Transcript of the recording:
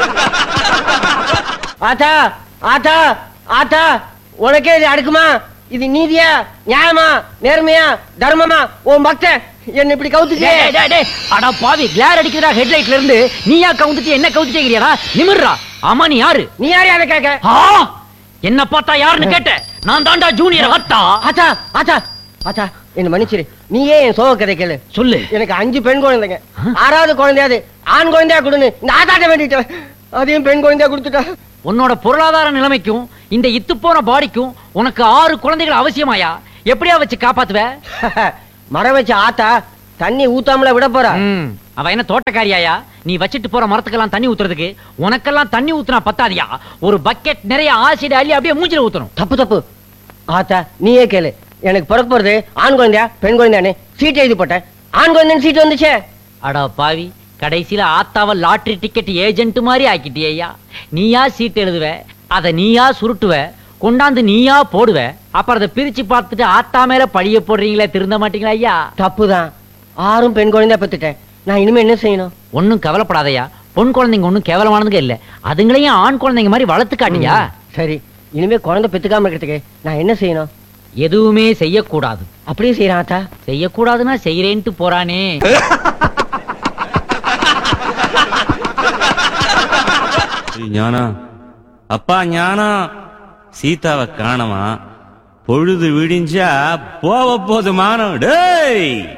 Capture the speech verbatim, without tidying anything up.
ஆத்தா ஆத்தா ஆத்தா உனக்கே இது அடுக்குமா? இது நீதியா, நியாயமா, நேர்மையா, தர்மமா? உன் பக்தன் என்ன இப்படி கவுத்துட்டே. அடா பாவி, கிளார் அடிக்கிறா ஹெட்லைட்ல இருந்து. நீயா கவுந்துட்டு என்ன கவுத்துட்டேங்கறியாடா? நிமிர்றா. ஆமா நீ யாரு? நீ யாரு அத கேக்க? என்ன பார்த்தா யாருன்னு கேட்ட? நான் தாண்டா ஜூனியர் ஆத்தா. ஆத்தா ஆத்தா ஆத்தா என்ன மன்னிச்சிரு. நீயே என் சோக கதை கேளு. சொல்லு. எனக்கு அஞ்சு பெண் குழந்தைங்க. ஆறாவது குழந்தையாது ஆண் குழந்தையா கொடுன்னு இந்த ஆத்தாட்ட வேண்டிட்டேன். அதையும் பெண் குழந்தையா கொடுத்துட்டா. உன்னோட பொருளாதார நிலைமைக்கும் இந்த இத்து போன பாடிக்கும் உனக்கு ஆறு குழந்தைகள் அவசியமாயா? எப்படியா வச்சு காப்பாத்துவ? மரம் வச்ச ஆத்தா தண்ணி ஊத்தாமல விட போறா. அவ என்ன தோட்டக்காரியாயா? நீ வச்சிட்டு போற மரத்துக்கெல்லாம் தண்ணி ஊத்துறதுக்கு உனக்கெல்லாம் தண்ணி ஊத்துனா பத்தாதியா? ஒரு பக்கெட் நிறைய ஆசிட் அள்ளி அப்படியே மூஞ்சில ஊத்தணும். தப்பு தப்பு ஆத்தா, நீயே கேளு. எனக்கு பிறக்க போறது ஆண் குழந்தையா பெண் குழந்தையானே சீட் எழுதி போட்டேன். ஆண் குழந்தைன்னு சீட் வந்துச்சே. அடா பாவி, கடைசியில ஆத்தாவ லாட்டரி டிக்கெட் ஏஜென்ட் மாதிரி ஆக்கிட்டியா? நீயா சீட் எழுதுவ, அத நீயா சுருட்டுவ, கொண்டாந்து நீயா போடுவ, அப்புறம் அதை பிரிச்சு பார்த்துட்டு ஆத்தா மேல பழிய போடுறீங்களே, திருந்த மாட்டீங்களா ஐயா? தப்புதான். ஆறும் பெண் குழந்தையா பத்துட்டேன். நான் இனிமே என்ன செய்யணும்? ஒன்னும் கவலைப்படாதையா. பொன் குழந்தைங்க ஒன்னும் கேவலமானதுங்க இல்ல. அதுங்களையும் ஆண் குழந்தைங்க மாதிரி வளர்த்து காட்டியா? சரி, இனிமே குழந்தை பெத்துக்காம இருக்கிறதுக்கு நான் என்ன செய்யணும்? எதுவுமே செய்யக்கூடாது. அப்படியே செய்யறான் ஆத்தா. செய்யக்கூடாதுன்னா செய்யறேன்ட்டு போறானே. ஞானா, அப்பா ஞானா, சீதாவை காணமா? பொழுது விடிஞ்சா போவ போது மானம். டேய்.